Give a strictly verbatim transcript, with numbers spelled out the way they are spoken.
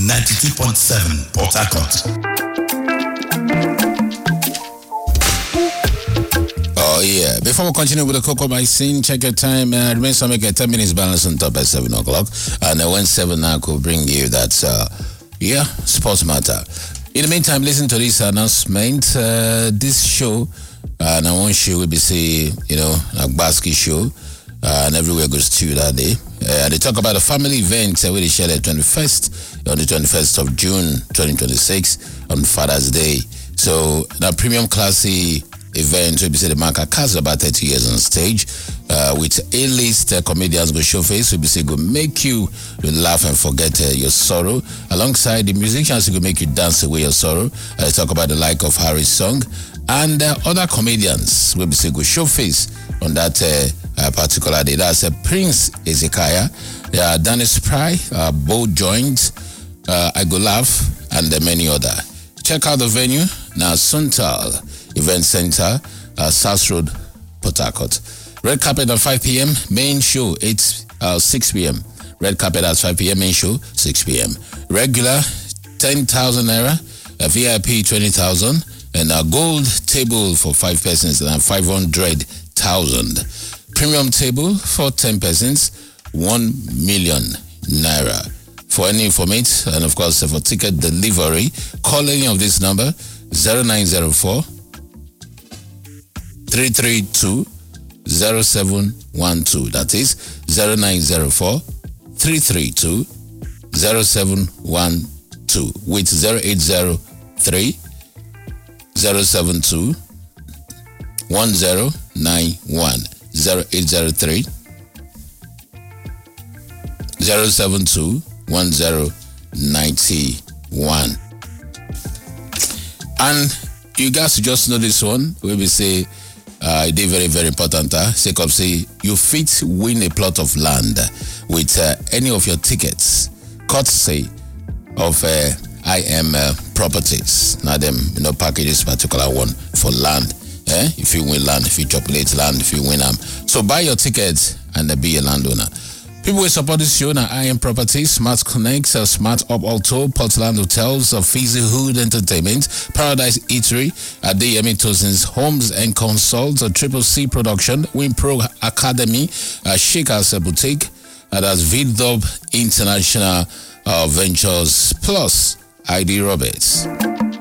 ninety-two point seven Port Harcourt. Oh yeah. Before we continue with the Cocoa by Scene, check your time. Uh, remains to make a ten minutes balance on top at seven o'clock. And uh, when seven now could bring you that, uh, yeah, sports matter. In the meantime, listen to this announcement. Uh, this show, uh, and I want show will be say, you know, like basket show, uh, and everywhere goes to that day. Uh, they talk about a family event uh, where they share the twenty-first, on the twenty-first of June, twenty twenty-six, on Father's Day. So, now premium classy event will be say the Marca Casa about thirty years on stage uh, with A-list uh, comedians go show face will be say go make you laugh and forget uh, your sorrow. Alongside the musicians who go make you dance away your sorrow. Uh, talk about the like of Harry's song and uh, other comedians will be say go show face on that uh, uh, particular day. That's uh, Prince Ezekiah, uh, Dennis Pry, uh, Bo Joint, uh, I Go Laugh, and uh, many other. Check out the venue now. Suntal Event Center, uh, South Road, Port Harcourt. Red carpet at five p.m. Main show eight, uh, six p.m. Red carpet at five p.m. Main show six p.m. Regular ten thousand naira, a V I P twenty thousand, and a gold table for five persons and five hundred thousand. Premium table for ten persons, one million naira. For any information and of course for ticket delivery, call any of this number zero nine zero four three three two zero seven one two. That is zero nine zero four three three two zero seven one two with zero eight zero three zero seven two one zero nine one zero eight zero three zero seven two one zero nine one. And you guys just know this one where we say uh, it is very, very important. Uh, say, come say, you fit win a plot of land with uh, any of your tickets, courtesy of uh, I M uh, Properties. Now, them, you know, package this particular one for land. Eh? If you win land, if you chocolate land, if you win them. Um, so buy your tickets and uh, be a landowner. People will support this show now. I M Properties, Smart Connects, uh, Smart Up Alto, Portland Hotels, uh, Fizzy Hood Entertainment, Paradise Eatery, uh, D M E Tosin's Homes and Consults, uh, Triple C Production, Winpro Academy, uh, Shakers uh, Boutique, uh, that's VidDub International uh, Ventures, plus I D Roberts.